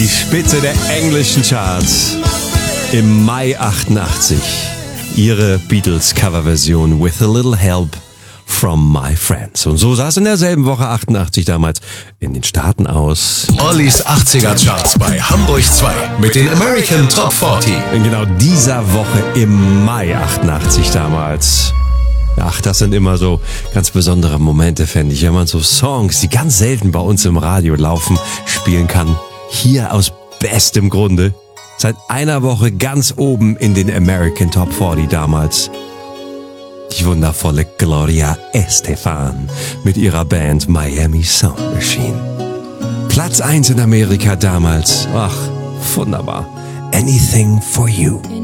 Die Spitze der englischen Charts im Mai 88. Ihre Beatles-Coverversion With a Little Help from My Friends. Und so sah es in derselben Woche 88 damals in den Staaten aus. Ollis 80er Charts bei Hamburg 2 mit den American Top 40. In genau dieser Woche im Mai 88 damals. Ach, das sind immer so ganz besondere Momente, fände ich, wenn man so Songs, die ganz selten bei uns im Radio laufen, spielen kann. Hier aus bestem Grunde. Seit einer Woche ganz oben in den American Top 40 damals. Die wundervolle Gloria Estefan mit ihrer Band Miami Sound Machine. Platz 1 in Amerika damals. Ach, wunderbar. Anything for You.